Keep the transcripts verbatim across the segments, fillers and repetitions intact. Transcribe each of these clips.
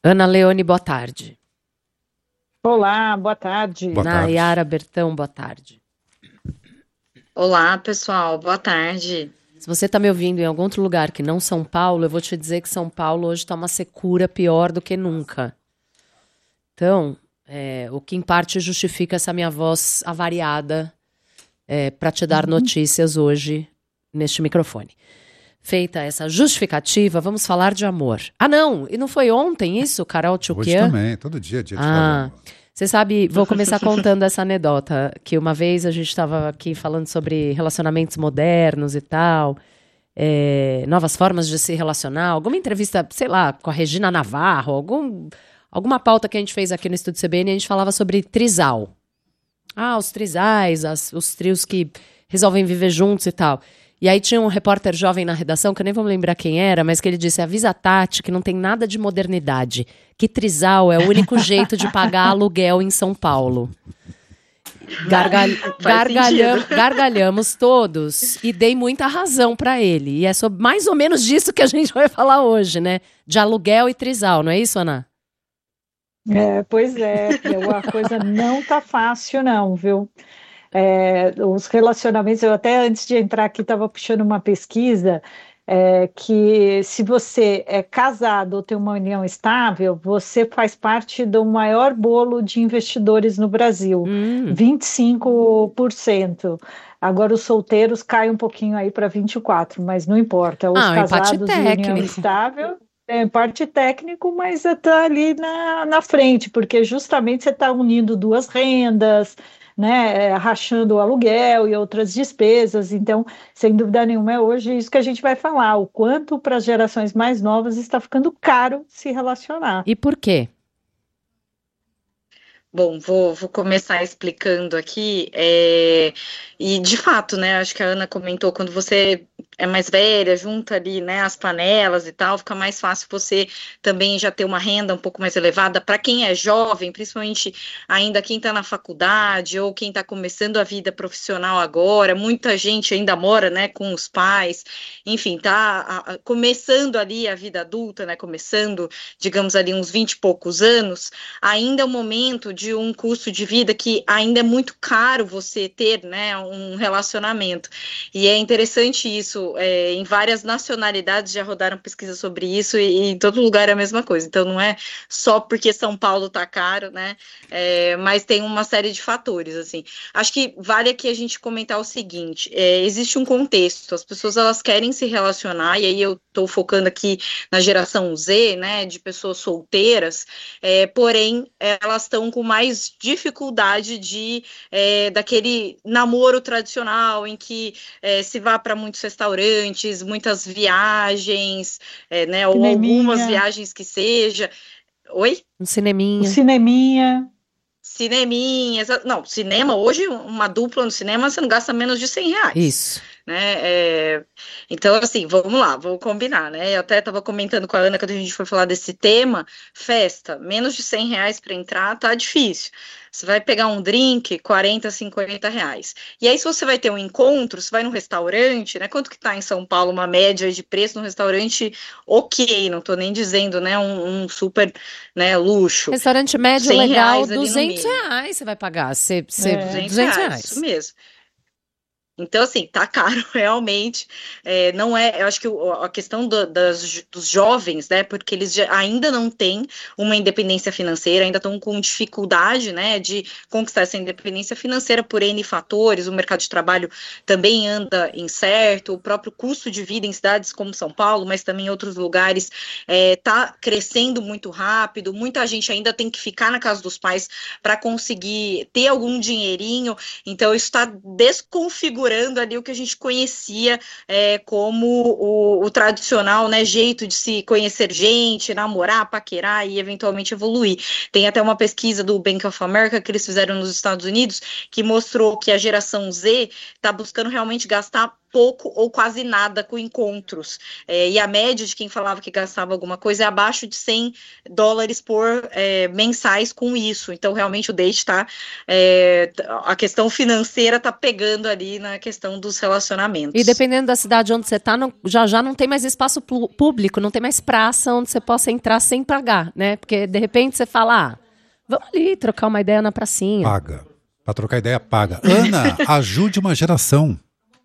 Ana Leone, boa tarde. Olá, boa tarde. Boa tarde. Nayara Bertão, boa tarde. Olá, pessoal, boa tarde. Se você está me ouvindo em algum outro lugar que não São Paulo, eu vou te dizer que São Paulo hoje está uma secura pior do que nunca. Então, é, o que em parte justifica essa minha voz avariada é, para te dar notícias hoje neste microfone. Feita essa justificativa, vamos falar de amor. Ah, não! E não foi ontem isso, Carol Tchukian? Hoje também, todo dia é dia de falar de Ah, amor. você sabe, vou começar contando essa anedota, que uma vez a gente estava aqui falando sobre relacionamentos modernos e tal, é, novas formas de se relacionar, alguma entrevista, sei lá, com a Regina Navarro, algum, alguma pauta que a gente fez aqui no Estúdio C B N, a gente falava sobre trisal. Ah, os trisais, as- os trios que resolvem viver juntos e tal. E aí tinha um repórter jovem na redação, que eu nem vou me lembrar quem era, mas que ele disse, avisa a Tati que não tem nada de modernidade, que trisal é o único jeito de pagar aluguel em São Paulo. Gargal... Gargalham... Gargalhamos todos e dei muita razão pra ele. E é sobre mais ou menos disso que a gente vai falar hoje, né? De aluguel e trisal, não é isso, Ana? É, pois é, a coisa não tá fácil não, viu? É, os relacionamentos, eu até antes de entrar aqui estava puxando uma pesquisa é, que se você é casado ou tem uma união estável, você faz parte do maior bolo de investidores no Brasil, Hum. vinte e cinco por cento. Agora os solteiros caem um pouquinho aí para vinte e quatro por cento, mas não importa, os Ah, um empate casados e união técnico. estável. É parte técnico, mas está ali na, na frente, porque justamente você está unindo duas rendas, né, é, rachando o aluguel e outras despesas. Então, sem dúvida nenhuma, é hoje isso que a gente vai falar, o quanto para as gerações mais novas está ficando caro se relacionar. E por quê? Bom, vou, vou começar explicando aqui. é, E de fato, né? Acho que a Ana comentou, quando você é mais velha, junta ali, né, as panelas e tal, fica mais fácil você também já ter uma renda um pouco mais elevada. Para quem é jovem, principalmente ainda quem está na faculdade ou quem está começando a vida profissional agora, muita gente ainda mora, né, com os pais, enfim, tá a- a- começando ali a vida adulta, né? Começando, digamos ali, uns vinte e poucos anos. Ainda é um momento de um custo de vida que ainda é muito caro você ter, né, um relacionamento. E é interessante isso, é, em várias nacionalidades já rodaram pesquisas sobre isso e, e em todo lugar é a mesma coisa. Então não é só porque São Paulo tá caro, né, é, mas tem uma série de fatores, assim. Acho que vale aqui a gente comentar o seguinte, é, existe um contexto, as pessoas elas querem se relacionar, e aí eu tô focando aqui na geração Z, né, de pessoas solteiras, é, porém, elas estão com mais dificuldade de é, daquele namoro tradicional em que é, se vá para muitos restaurantes, muitas viagens, é, né, ou algumas Cineminha, viagens que seja. Oi? Um o cineminha. cineminha, Cineminhas. Não, cinema, hoje, uma dupla no cinema, você não gasta menos de cem reais. Isso. Né? É, então, assim, vamos lá, vou combinar, né? Eu até estava comentando com a Ana quando a gente foi falar desse tema, festa, menos de cem reais para entrar, tá difícil. Você vai pegar um drink, quarenta, cinquenta reais. E aí, se você vai ter um encontro, você vai num restaurante, né? Quanto que tá em São Paulo uma média de preço num restaurante ok, não tô nem dizendo, né? Um, um super, né, luxo. Restaurante médio cem legal, reais ali no duzentos mínimo. reais você vai pagar. Você, você, é, duzentos duzentos reais, isso reais. mesmo. Então, assim, tá caro realmente, é, não é, eu acho que o- a questão do- das, dos jovens, né, porque eles já- ainda não têm uma independência financeira, ainda estão com dificuldade, né, de conquistar essa independência financeira por N fatores, o mercado de trabalho também anda incerto, o próprio custo de vida em cidades como São Paulo, mas também em outros lugares, é, tá crescendo muito rápido, muita gente ainda tem que ficar na casa dos pais para conseguir ter algum dinheirinho, então isso está desconfigurando ali o que a gente conhecia é, como o, o tradicional, né, jeito de se conhecer gente, namorar, paquerar e eventualmente evoluir. Tem até uma pesquisa do Bank of America que eles fizeram nos Estados Unidos que mostrou que a geração Z está buscando realmente gastar pouco ou quase nada com encontros, é, e a média de quem falava que gastava alguma coisa é abaixo de cem dólares por é, mensais com isso, então realmente o date está, é, a questão financeira está pegando ali na questão dos relacionamentos. E dependendo da cidade onde você está, já já não tem mais espaço público, não tem mais praça onde você possa entrar sem pagar, né, porque de repente você fala, ah, vamos ali trocar uma ideia na pracinha. Paga, para trocar ideia paga. Ana, ajude uma geração.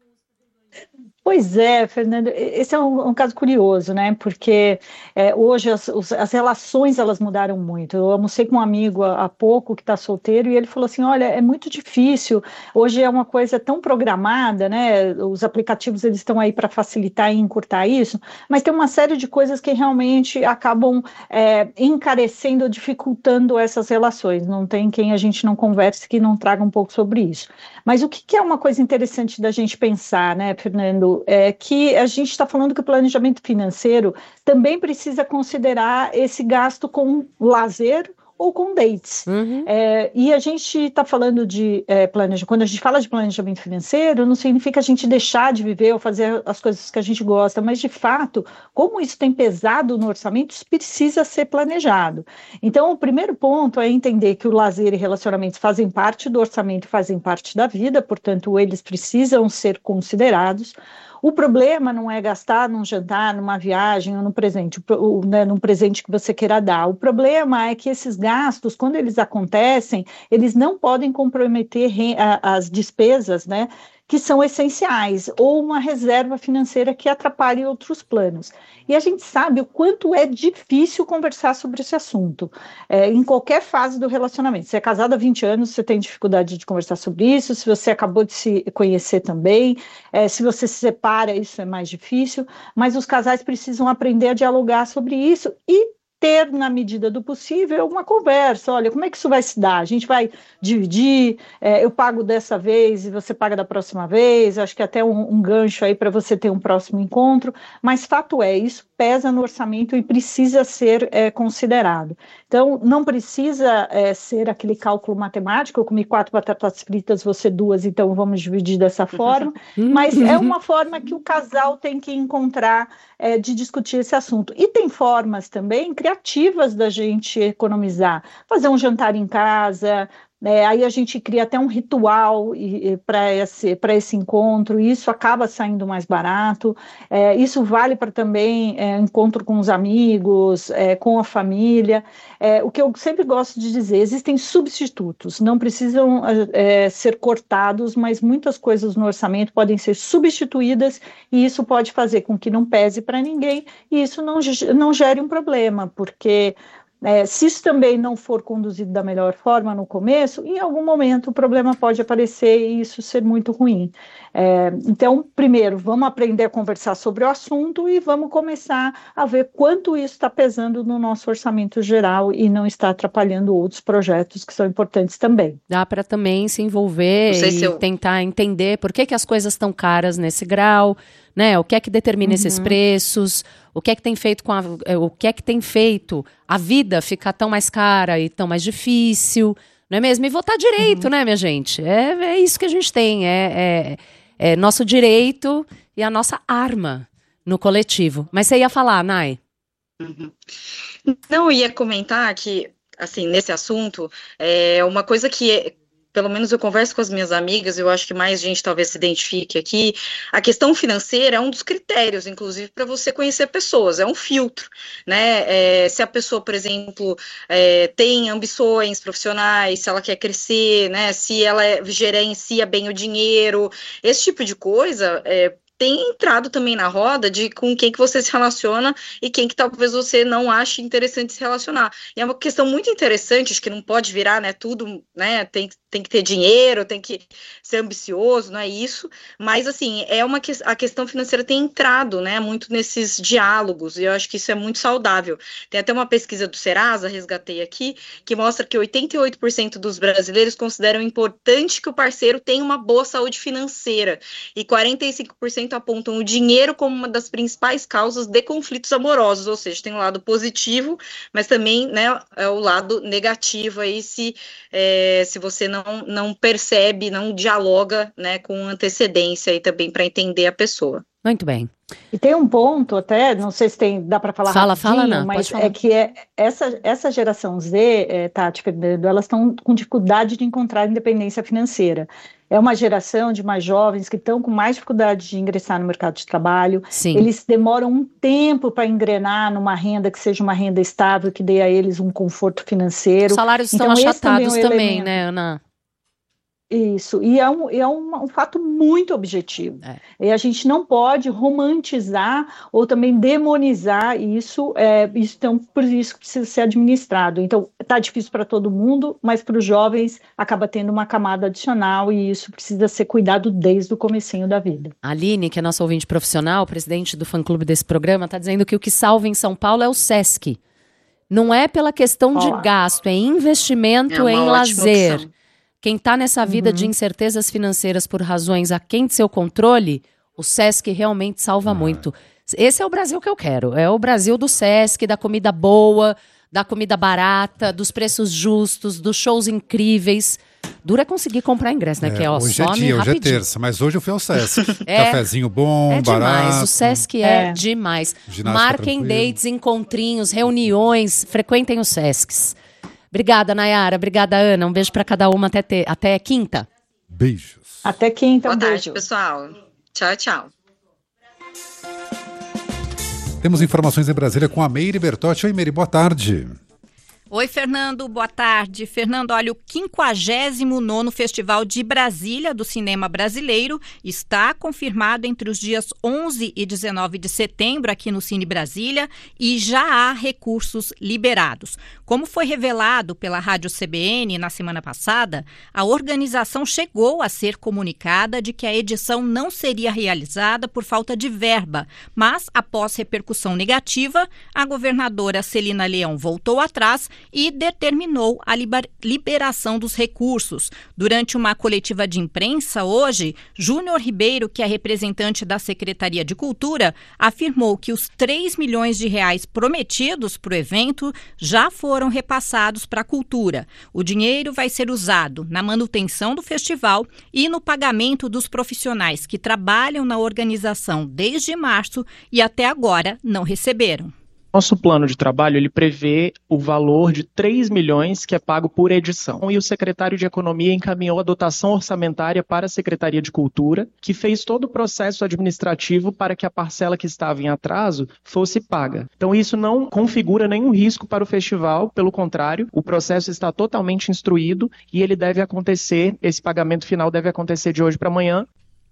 Pois é, Fernando, esse é um, um caso curioso, né? Porque é, hoje as, os, as relações elas mudaram muito. Eu almocei com um amigo há, há pouco que está solteiro e ele falou assim: olha, é muito difícil. Hoje é uma coisa tão programada, né? Os aplicativos eles estão aí para facilitar e encurtar isso, mas tem uma série de coisas que realmente acabam é, encarecendo, dificultando essas relações. Não tem quem a gente não converse que não traga um pouco sobre isso. Mas o que, que é uma coisa interessante da gente pensar, né, Fernando? É que a gente está falando que o planejamento financeiro também precisa considerar esse gasto com lazer ou com dates. Uhum. É, e a gente está falando de é, planejamento, quando a gente fala de planejamento financeiro, não significa a gente deixar de viver ou fazer as coisas que a gente gosta, mas de fato, como isso tem pesado no orçamento, isso precisa ser planejado. Então, o primeiro ponto é entender que o lazer e relacionamentos fazem parte do orçamento, fazem parte da vida, portanto, eles precisam ser considerados. O problema não é gastar num jantar, numa viagem ou num presente, ou, né, num presente que você queira dar. O problema é que esses gastos, quando eles acontecem, eles não podem comprometer as despesas, né, que são essenciais, ou uma reserva financeira que atrapalhe outros planos. E a gente sabe o quanto é difícil conversar sobre esse assunto, é, em qualquer fase do relacionamento. Se é casado há vinte anos, você tem dificuldade de conversar sobre isso, se você acabou de se conhecer também, é, se você se separa, isso é mais difícil, mas os casais precisam aprender a dialogar sobre isso e ter, na medida do possível, uma conversa. Olha, como é que isso vai se dar? A gente vai dividir, é, eu pago dessa vez e você paga da próxima vez, acho que até um, um gancho aí para você ter um próximo encontro, mas fato é, isso pesa no orçamento e precisa ser é, considerado. Então, não precisa é, ser aquele cálculo matemático, eu comi quatro batatas fritas, você duas, então vamos dividir dessa forma, mas é uma forma que o casal tem que encontrar é, de discutir esse assunto. E tem formas também criativas da gente economizar, fazer um jantar em casa, É, aí a gente cria até um ritual para esse, para esse encontro, e isso acaba saindo mais barato. É, isso vale para também é, encontro com os amigos, é, com a família. É, o que eu sempre gosto de dizer, existem substitutos, não precisam é, ser cortados, mas muitas coisas no orçamento podem ser substituídas, e isso pode fazer com que não pese para ninguém, e isso não, não gere um problema, porque É, se isso também não for conduzido da melhor forma no começo, em algum momento o problema pode aparecer e isso ser muito ruim. É, então, primeiro, vamos aprender a conversar sobre o assunto e vamos começar a ver quanto isso está pesando no nosso orçamento geral e não está atrapalhando outros projetos que são importantes também. Dá para também se envolver e eu... tentar entender por que, que as coisas estão caras nesse grau, né? O que é que determina uhum. esses preços, o que é que tem feito com a, o que é que tem feito a vida ficar tão mais cara e tão mais difícil, não é mesmo? E votar direito, uhum. né, minha gente? É, é isso que a gente tem, é, é, é nosso direito e a nossa arma no coletivo. Mas você ia falar, Nay? Uhum. Não, eu ia comentar que, assim, nesse assunto, é uma coisa que é, pelo menos eu converso com as minhas amigas, eu acho que mais gente talvez se identifique aqui, a questão financeira é um dos critérios, inclusive, para você conhecer pessoas, é um filtro, né, é, se a pessoa, por exemplo, é, tem ambições profissionais, se ela quer crescer, né, se ela gerencia bem o dinheiro, esse tipo de coisa, é, tem entrado também na roda de com quem que você se relaciona e quem que talvez você não ache interessante se relacionar. E é uma questão muito interessante, acho que não pode virar, né, tudo, né, tem, tem que ter dinheiro, tem que ser ambicioso, não é isso, mas, assim, é uma que, a questão financeira tem entrado, né, muito nesses diálogos, e eu acho que isso é muito saudável. Tem até uma pesquisa do Serasa, resgatei aqui, que mostra que oitenta e oito por cento dos brasileiros consideram importante que o parceiro tenha uma boa saúde financeira, e quarenta e cinco por cento apontam o dinheiro como uma das principais causas de conflitos amorosos, ou seja, tem um lado positivo, mas também, né, é o lado negativo aí, se, é, se você não não, não percebe, não dialoga, né, com antecedência aí também para entender a pessoa. Muito bem. E tem um ponto até, não sei se tem, dá para falar fala, rapidinho, fala, não, mas é que é, essa, essa geração Z, é, Tati, Fernando, elas estão com dificuldade de encontrar independência financeira. É uma geração de mais jovens que estão com mais dificuldade de ingressar no mercado de trabalho. Sim. Eles demoram um tempo para engrenar numa renda que seja uma renda estável, que dê a eles um conforto financeiro. Os salários estão então, achatados também, é um também, elemento. né, Ana? Isso, e é um, é um, um fato muito objetivo. É. E a gente não pode romantizar ou também demonizar isso, é, isso, então, por isso que precisa ser administrado. Então, está difícil para todo mundo, mas para os jovens acaba tendo uma camada adicional e isso precisa ser cuidado desde o comecinho da vida. A Aline, que é nossa ouvinte profissional, presidente do fã-clube desse programa, está dizendo que o que salva em São Paulo é o Sesc. Não é pela questão Olá. de gasto, é investimento É uma em ótima lazer. opção. Quem está nessa vida Uhum. de incertezas financeiras por razões aquém de seu controle, o Sesc realmente salva muito. Esse é o Brasil que eu quero. É o Brasil do Sesc, da comida boa, da comida barata, dos preços justos, dos shows incríveis. Dura é conseguir comprar ingresso, né? É, que é, ó, hoje é some dia, hoje é rapidinho. terça, mas hoje eu fui ao Sesc. É. Cafezinho bom, É barato. demais, o Sesc é, É. demais. Ginástica Marquem tranquila. dates, encontrinhos, reuniões, frequentem os Sescs. Obrigada, Nayara. Obrigada, Ana. Um beijo para cada uma até, ter, até quinta. Beijos. Até quinta, um Boa tarde, beijo. pessoal. Tchau, tchau. Temos informações em Brasília com a Meire Bertotti. Oi, Meire, boa tarde. Oi, Fernando, boa tarde. Fernando, olha, o quinquagésimo nono Festival de Brasília do Cinema Brasileiro está confirmado entre os dias onze e dezenove de setembro aqui no Cine Brasília e já há recursos liberados. Como foi revelado pela Rádio C B N na semana passada, a organização chegou a ser comunicada de que a edição não seria realizada por falta de verba, mas após repercussão negativa, a governadora Celina Leão voltou atrás e determinou a liberação dos recursos. Durante uma coletiva de imprensa hoje, Júnior Ribeiro, que é representante da Secretaria de Cultura, afirmou que os três milhões de reais prometidos para o evento já foram repassados para a cultura. O dinheiro vai ser usado na manutenção do festival e no pagamento dos profissionais que trabalham na organização desde março e até agora não receberam. Nosso plano de trabalho, ele prevê o valor de três milhões que é pago por edição. E o secretário de Economia encaminhou a dotação orçamentária para a Secretaria de Cultura, que fez todo o processo administrativo para que a parcela que estava em atraso fosse paga. Então isso não configura nenhum risco para o festival, pelo contrário, o processo está totalmente instruído e ele deve acontecer, esse pagamento final deve acontecer de hoje para amanhã.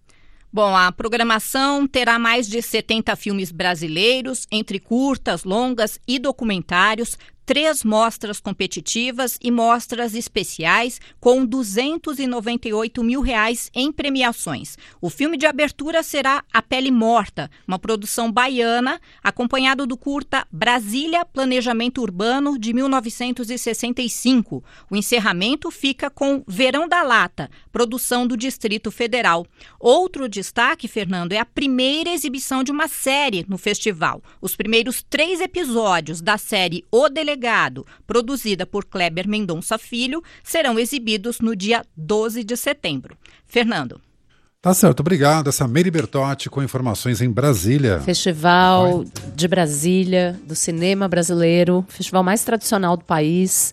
Bom, a programação terá mais de setenta filmes brasileiros, entre curtas, longas e documentários, três mostras competitivas e mostras especiais com duzentos e noventa e oito mil reais em premiações. O filme de abertura será A Pele Morta, uma produção baiana, acompanhado do curta Brasília, Planejamento Urbano, de mil novecentos e sessenta e cinco. O encerramento fica com Verão da Lata, produção do Distrito Federal. Outro destaque, Fernando, é a primeira exibição de uma série no festival. Os primeiros três episódios da série O Delegado, produzida por Kleber Mendonça Filho, serão exibidos no dia doze de setembro. Fernando. Tá certo, obrigado. Essa Meire Bertotti com informações em Brasília. Festival de Brasília, do cinema brasileiro, festival mais tradicional do país,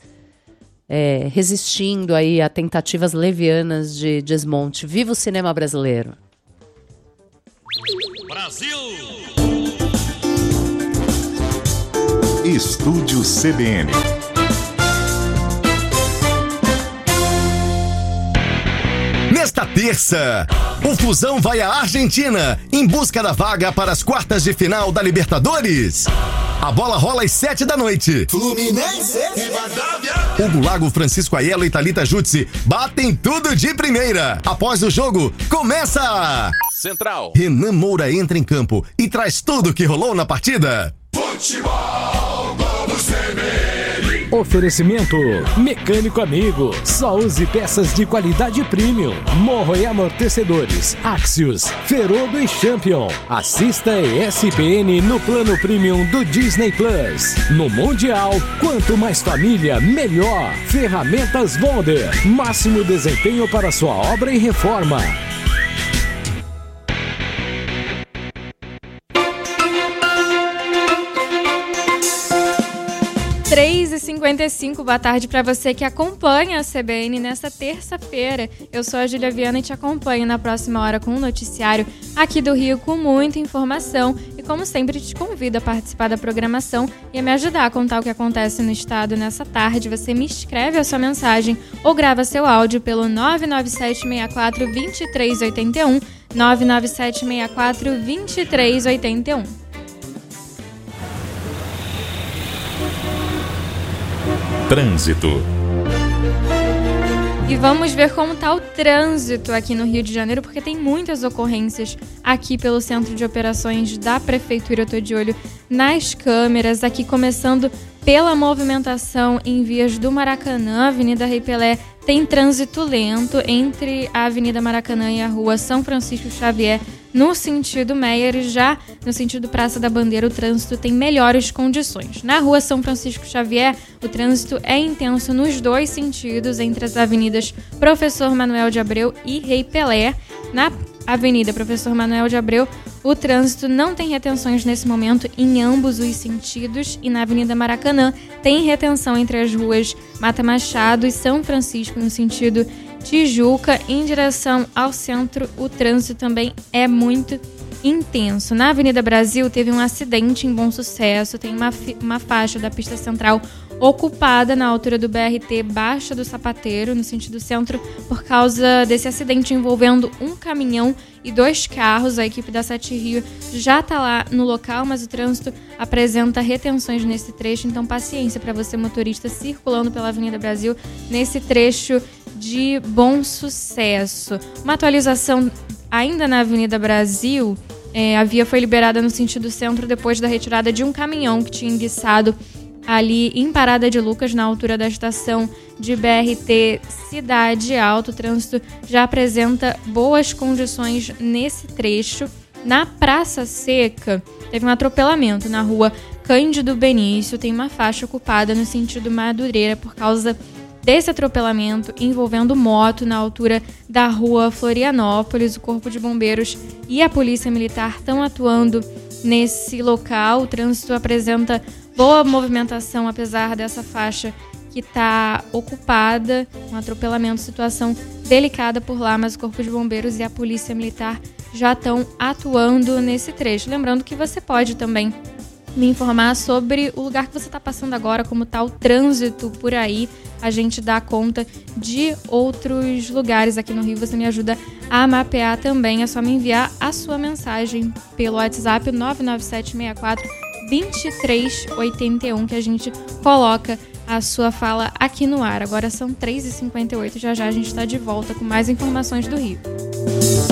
é, resistindo aí a tentativas levianas de desmonte. Viva o cinema brasileiro! Brasil! Estúdio C B N. Nesta terça, o Flusão vai à Argentina em busca da vaga para as quartas de final da Libertadores. A bola rola às sete da noite. Fluminense! Rivadavia! Hugo Lago, Francisco Aiello e Thalita Jutsi batem tudo de primeira. Após o jogo, começa! Central. Renan Moura entra em campo e traz tudo o que rolou na partida. Futebol, vamos ver. Oferecimento Mecânico Amigo. Só use peças de qualidade premium. Morro e amortecedores. Axios, Ferodo e Champion. Assista E S P N no plano premium do Disney Plus. No Mundial, quanto mais família, melhor. Ferramentas Bonder. Máximo desempenho para sua obra e reforma. três e cinquenta e cinco, boa tarde para você que acompanha a C B N nesta terça-feira. Eu sou a Júlia Viana e te acompanho na próxima hora com um noticiário aqui do Rio com muita informação. E como sempre, te convido a participar da programação e a me ajudar a contar o que acontece no estado nessa tarde. Você me escreve a sua mensagem ou grava seu áudio pelo nove nove sete seis quatro, dois três oito um, nove nove sete seis quatro, dois três oito um. Trânsito. E vamos ver como está o trânsito aqui no Rio de Janeiro, porque tem muitas ocorrências aqui pelo Centro de Operações da Prefeitura. Eu estou de olho nas câmeras, aqui começando pela movimentação em vias do Maracanã, Avenida Rei Pelé. Tem trânsito lento entre a Avenida Maracanã e a Rua São Francisco Xavier, no sentido Meier, e já no sentido Praça da Bandeira o trânsito tem melhores condições. Na Rua São Francisco Xavier, o trânsito é intenso nos dois sentidos, entre as avenidas Professor Manuel de Abreu e Rei Pelé. Na Avenida Professor Manuel de Abreu, o trânsito não tem retenções nesse momento em ambos os sentidos, e na Avenida Maracanã tem retenção entre as ruas Mata Machado e São Francisco no sentido Tijuca. Em direção ao centro, o trânsito também é muito intenso. Na Avenida Brasil, teve um acidente em Bom Sucesso, tem uma, uma faixa da pista central ocupada na altura do B R T Baixa do Sapateiro, no sentido centro, por causa desse acidente envolvendo um caminhão e dois carros. A equipe da Sete Rio já está lá no local, mas o trânsito apresenta retenções nesse trecho, então paciência para você, motorista, circulando pela Avenida Brasil nesse trecho de Bom Sucesso. Uma atualização ainda na Avenida Brasil, é, a via foi liberada no sentido centro depois da retirada de um caminhão que tinha enguiçado ali em Parada de Lucas, na altura da estação de B R T Cidade Alta. O trânsito já apresenta boas condições nesse trecho. Na Praça Seca, teve um atropelamento na rua Cândido Benício, tem uma faixa ocupada no sentido Madureira por causa desse atropelamento envolvendo moto na altura da rua Florianópolis. O Corpo de Bombeiros e a Polícia Militar estão atuando nesse local. O trânsito apresenta boa movimentação, apesar dessa faixa que está ocupada, um atropelamento, situação delicada por lá, mas o Corpo de Bombeiros e a Polícia Militar já estão atuando nesse trecho. Lembrando que você pode também me informar sobre o lugar que você está passando agora, como está o trânsito por aí. A gente dá conta de outros lugares aqui no Rio. Você me ajuda a mapear também. É só me enviar a sua mensagem pelo WhatsApp nove nove sete seis quatro, dois três oito um, que a gente coloca a sua fala aqui no ar. Agora são três e cinquenta e oito. Já já a gente está de volta com mais informações do Rio.